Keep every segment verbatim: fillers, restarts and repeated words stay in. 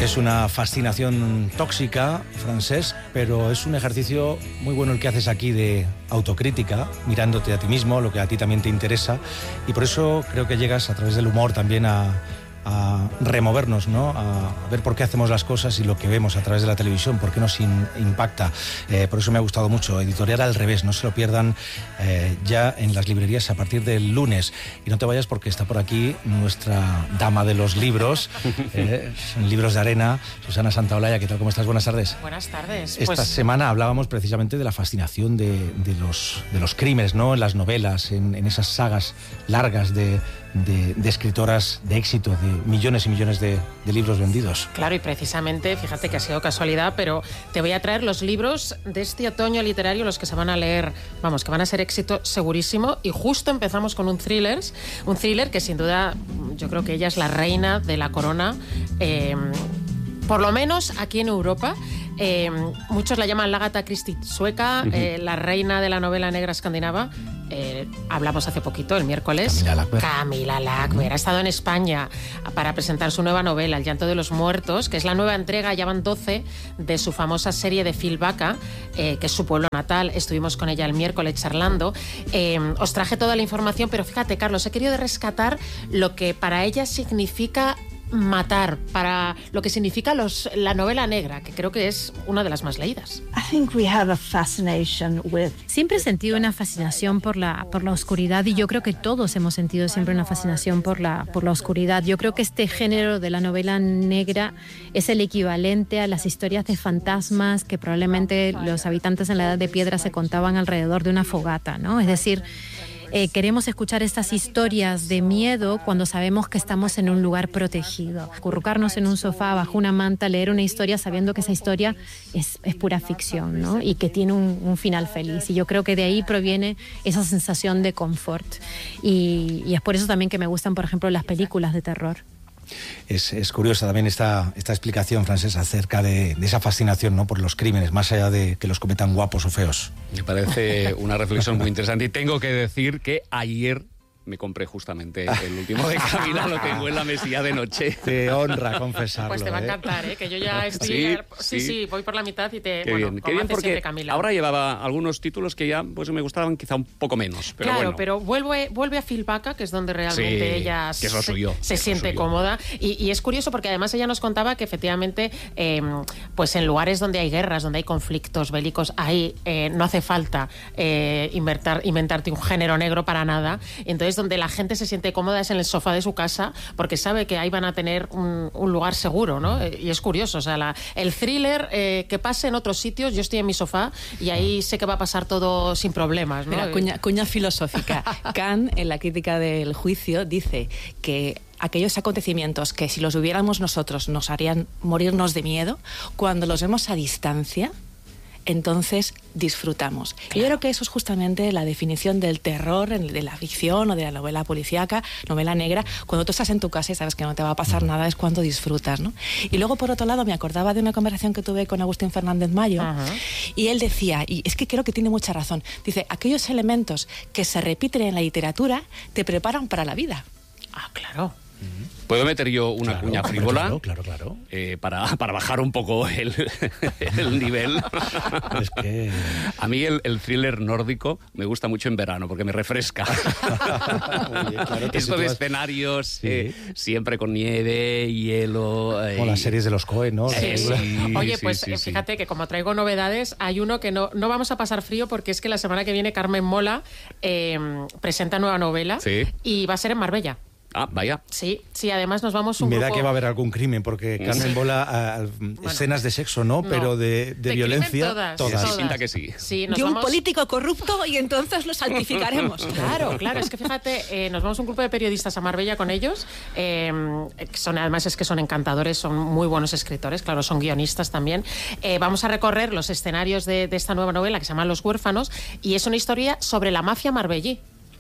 Es una fascinación tóxica, Francesc, pero es un ejercicio muy bueno el que haces aquí de autocrítica, mirándote a ti mismo, lo que a ti también te interesa, y por eso creo que llegas a través del humor también a, a removernos, ¿no? A ver por qué hacemos las cosas y lo que vemos a través de la televisión, por qué nos in, impacta. Eh, por eso me ha gustado mucho. Editorial Al Revés, no se lo pierdan eh, ya en las librerías a partir del lunes. Y no te vayas porque está por aquí nuestra dama de los libros, eh, libros de arena, Susana Santaolalla. ¿Qué tal? ¿Cómo estás? Buenas tardes. Buenas tardes. Esta pues... semana hablábamos precisamente de la fascinación de, de, los, de los crímenes, ¿no? En las novelas, en, en esas sagas largas de... De, de escritoras de éxito, de millones y millones de, de libros vendidos. Claro, y precisamente, fíjate que ha sido casualidad, pero te voy a traer los libros de este otoño literario, los que se van a leer, vamos, que van a ser éxito segurísimo, y justo empezamos con un thriller, un thriller que sin duda, yo creo que ella es la reina de la corona, eh, por lo menos aquí en Europa. Eh, muchos la llaman la Agatha Christie sueca, uh-huh. eh, la reina de la novela negra escandinava. Eh, hablamos hace poquito, el miércoles. Camila Lackberg. Camila Lackberg ha estado en España para presentar su nueva novela, El llanto de los muertos, que es la nueva entrega, ya van doce, de su famosa serie de Phil Baca, eh, que es su pueblo natal. Estuvimos con ella el miércoles charlando. Eh, os traje toda la información, pero fíjate, Carlos, he querido rescatar lo que para ella significa matar, para lo que significa los, la novela negra, que creo que es una de las más leídas. Siempre he sentido una fascinación por la, por la oscuridad, y yo creo que todos hemos sentido siempre una fascinación por la, por la oscuridad. Yo creo que este género de la novela negra es el equivalente a las historias de fantasmas que probablemente los habitantes en la Edad de Piedra se contaban alrededor de una fogata, ¿no? Es decir, Eh, queremos escuchar estas historias de miedo cuando sabemos que estamos en un lugar protegido. Acurrucarnos en un sofá bajo una manta, leer una historia sabiendo que esa historia es, es pura ficción, ¿no? Y que tiene un, un final feliz. Y yo creo que de ahí proviene esa sensación de confort. Y, y es por eso también que me gustan, por ejemplo, las películas de terror. Es, es curiosa también esta, esta explicación, Francesc, acerca de, de esa fascinación, ¿no? Por los crímenes, más allá de que los cometan guapos o feos. Me parece una reflexión muy interesante, y tengo que decir que ayer me compré justamente el último de Camila, lo tengo en la mesilla de noche. Te honra confesarlo. Pues te va a encantar, ¿eh? Que yo ya estoy... Sí, sí, sí, sí, voy por la mitad y te... Qué bueno, bien, qué bien, porque Camila. Ahora llevaba algunos títulos que ya pues me gustaban quizá un poco menos, pero claro, bueno. pero vuelve, vuelve a Phil Baca, que es donde realmente sí, ella que es lo suyo, se, se es lo siente suyo. cómoda. Y, y es curioso porque además ella nos contaba que efectivamente eh, pues en lugares donde hay guerras, donde hay conflictos bélicos, ahí eh, no hace falta eh, inventar, inventarte un género negro para nada. Entonces, donde la gente se siente cómoda es en el sofá de su casa, porque sabe que ahí van a tener un, un lugar seguro, ¿no? Y es curioso, o sea, la, el thriller eh, que pase en otros sitios, yo estoy en mi sofá y ahí sé que va a pasar todo sin problemas, ¿no? Mira, cuña, cuña filosófica. Kant, en la crítica del juicio, dice que aquellos acontecimientos que si los viviéramos nosotros nos harían morirnos de miedo, cuando los vemos a distancia, entonces disfrutamos. Claro. Y yo creo que eso es justamente la definición del terror, de la ficción o de la novela policíaca, novela negra. Cuando tú estás en tu casa y sabes que no te va a pasar nada, es cuando disfrutas, ¿no? Y luego, por otro lado, me acordaba de una conversación que tuve con Agustín Fernández Mayo, uh-huh. y él decía, y es que creo que tiene mucha razón, dice, aquellos elementos que se repiten en la literatura te preparan para la vida. Ah, claro. ¿Puedo meter yo una claro, cuña frívola? Claro, claro, claro. Eh, para, para bajar un poco el, el nivel. Es que... A mí el, el thriller nórdico me gusta mucho en verano porque me refresca. Oye, claro, esto de escenarios, sí. eh, siempre con nieve, hielo... Eh, o las series de los Coen, ¿no? Sí. Sí, Oye, pues sí, sí, fíjate sí. que como traigo novedades, hay uno que no, no vamos a pasar frío porque es que la semana que viene Carmen Mola eh, presenta nueva novela, sí. y va a ser en Marbella. Ah, vaya. Sí, sí, además nos vamos un Me grupo... da que va a haber algún crimen, porque Carmen sí. Bola uh, bueno, escenas de sexo, ¿no? no. Pero de, de, de violencia, todas. todas. Sí, pinta que sí. Sí, nos de vamos... un político corrupto, y entonces lo santificaremos. Claro, claro, es que fíjate, eh, nos vamos un grupo de periodistas a Marbella con ellos, eh, son, además es que son encantadores, son muy buenos escritores, claro, son guionistas también. Eh, vamos a recorrer los escenarios de, de esta nueva novela que se llama Los huérfanos, y es una historia sobre la mafia marbellí.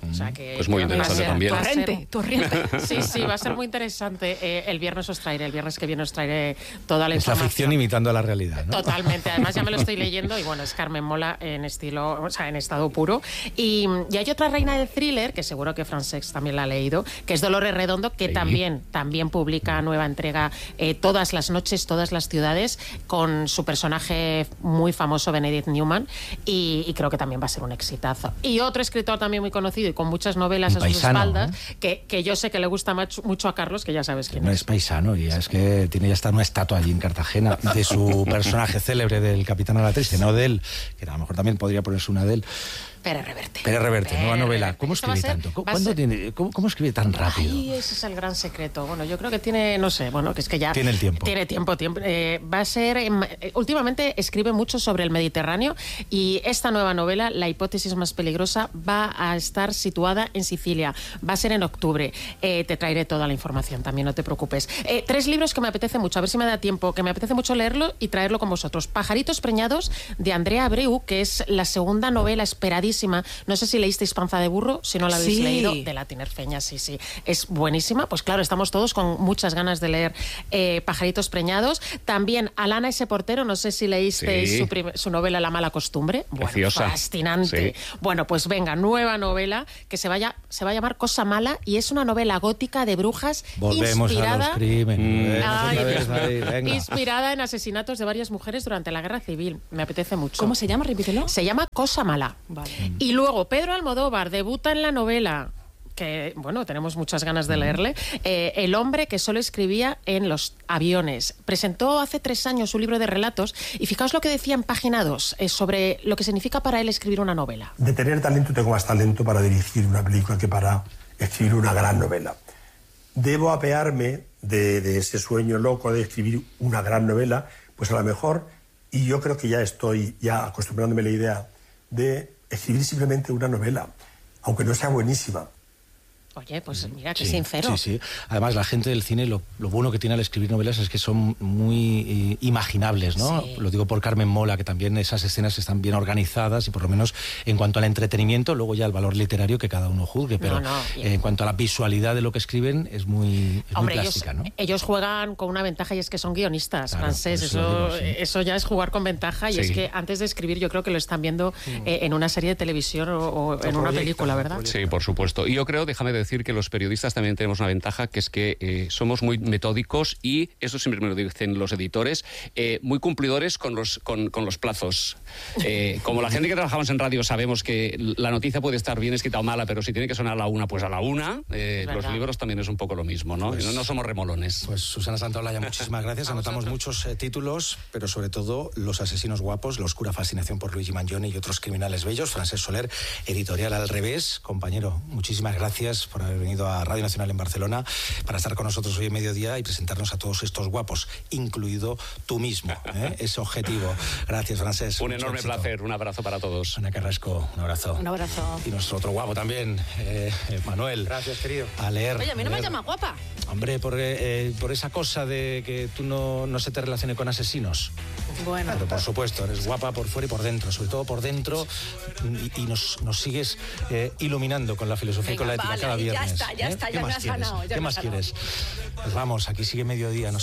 O sea que pues muy interesante ser, también. Torrente, torrente. Sí, sí, va a ser muy interesante. Eh, el viernes os traeré, el viernes que viene os traeré toda la es información. la ficción imitando a la realidad, ¿no? Totalmente, además ya me lo estoy leyendo y bueno, es Carmen Mola en estilo, o sea, en estado puro. Y, y hay otra reina del thriller, que seguro que Francesc también la ha leído, que es Dolores Redondo, que sí. también, también publica nueva entrega eh, todas las noches, todas las ciudades, con su personaje muy famoso, Benedict Newman, y, y creo que también va a ser un exitazo. Y otro escritor también muy conocido y con muchas novelas un a paisano, sus espaldas, ¿no? que, que yo sé que le gusta mucho a Carlos, que ya sabes quién no es. es paisano, y es que tiene ya está una estatua allí en Cartagena de su personaje célebre del Capitán a la Triste, no de él, que a lo mejor también podría ponerse una de él. Pérez Reverte. Pérez Reverte, Pérez nueva novela. Reverte. ¿Cómo escribe ser, tanto? ¿Cómo, ¿cuándo ser... tiene, cómo, ¿Cómo escribe tan rápido? Ay, ese es el gran secreto. Bueno, yo creo que tiene, no sé, bueno, que es que ya... Tiene el tiempo. Tiene tiempo, tiempo. Eh, va a ser... Eh, últimamente escribe mucho sobre el Mediterráneo y esta nueva novela, La hipótesis más peligrosa, va a estar situada en Sicilia. Va a ser en octubre. Eh, te traeré toda la información también, no te preocupes. Eh, tres libros que me apetece mucho, a ver si me da tiempo, que me apetece mucho leerlo y traerlo con vosotros. Pajaritos preñados, de Andrea Abreu, que es la segunda novela esperadísima. No sé si leísteis Panza de burro, si no la habéis sí. leído, de la Tinerfeña, sí, sí. Es buenísima. Pues claro, estamos todos con muchas ganas de leer eh, Pajaritos preñados. También Alana ese portero, no sé si leísteis sí. su, su novela La mala costumbre. Bueno, preciosa. Fascinante. Sí. Bueno, pues venga, nueva novela que se, vaya, se va a llamar Cosa Mala y es una novela gótica de brujas Volvemos inspirada... a los crímenes. Mm. Ay, vez, ahí, venga. Inspirada en asesinatos de varias mujeres durante la Guerra Civil. Me apetece mucho. ¿Cómo se llama? Repítelo. Se llama Cosa Mala. Vale. Y luego Pedro Almodóvar debuta en la novela, que, bueno, tenemos muchas ganas de leerle, eh, El hombre que solo escribía en los aviones. Presentó hace tres años su libro de relatos y fijaos lo que decía en página dos eh, sobre lo que significa para él escribir una novela. De tener talento tengo más talento para dirigir una película que para escribir una gran novela. Debo apearme de, de ese sueño loco de escribir una gran novela, pues a lo mejor, y yo creo que ya estoy ya acostumbrándome a la idea de escribir simplemente una novela, aunque no sea buenísima. Oye, pues mira, qué sí, sincero. Sí, sí. Además, la gente del cine, lo, lo bueno que tiene al escribir novelas es que son muy eh, imaginables, ¿no? Sí. Lo digo por Carmen Mola, que también esas escenas están bien organizadas y por lo menos en cuanto al entretenimiento, luego ya el valor literario que cada uno juzgue, pero no, no, eh, en cuanto a la visualidad de lo que escriben es muy, es Hombre, muy plástica, ellos, ¿no? Ellos juegan con una ventaja y es que son guionistas, claro, Francés, eso, eso, digo, sí. eso ya es jugar con ventaja y sí. es que antes de escribir yo creo que lo están viendo mm. eh, en una serie de televisión o, o en una película, ¿verdad? Sí, por supuesto. Y yo creo, déjame decir que los periodistas también tenemos una ventaja, que es que eh, somos muy metódicos y, eso siempre me lo dicen los editores, eh, muy cumplidores con los, con, con los plazos. Eh, como la gente que trabajamos en radio sabemos que la noticia puede estar bien escrita o mala, pero si tiene que sonar a la una, pues a la una. Eh, los libros también es un poco lo mismo, ¿no? Pues, no, no somos remolones. Pues Susana Santaolalla, muchísimas gracias. Anotamos muchos eh, títulos, pero sobre todo Los asesinos guapos, La oscura fascinación por Luigi Mangione y otros criminales bellos. Francesc Soler, editorial Al Revés. Compañero, muchísimas gracias por haber venido a Radio Nacional en Barcelona para estar con nosotros hoy en mediodía y presentarnos a todos estos guapos, incluido tú mismo, ¿eh? Ese objetivo. Gracias, Francesc. Un enorme éxito. Placer, un abrazo para todos. Ana Carrasco, un abrazo. Un abrazo. Y nuestro otro guapo también, eh, Manuel. Gracias, querido. A leer. Oye, a mí no leer. me llamas guapa. Hombre, por, eh, por esa cosa de que tú no, no se te relacione con asesinos. Bueno. Pero por supuesto, eres guapa por fuera y por dentro, sobre todo por dentro, y, y nos, nos sigues eh, iluminando con la filosofía Venga, y con la ética vale, cada viernes. Ya está, ya ¿eh? está, ¿Qué ya más me has quieres? ganado. Ya ¿Qué me más has quieres? Pues vamos, aquí sigue mediodía. Nos